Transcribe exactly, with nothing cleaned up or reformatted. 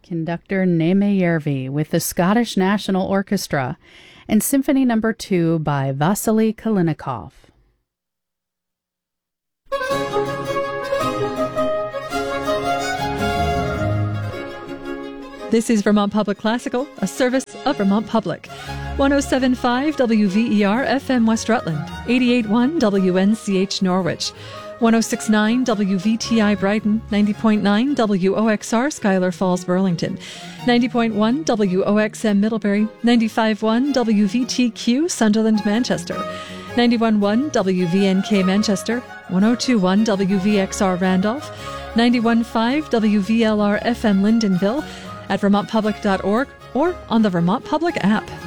Conductor Neeme Järvi with the Scottish National Orchestra, and Symphony Number two by Vasily Kalinikov. This is Vermont Public Classical, a service of Vermont Public. one oh seven point five W V E R F M West Rutland, eighty-eight point one W N C H Norwich, one oh six point nine W V T I Brighton, ninety point nine W O X R Schuyler Falls Burlington, ninety point one W O X M Middlebury, ninety-five point one W V T Q Sunderland Manchester, ninety-one point one W V N K Manchester, one oh two point one W V X R Randolph, ninety-one point five W V L R F M Lyndonville, at vermont public dot org or on the Vermont Public app.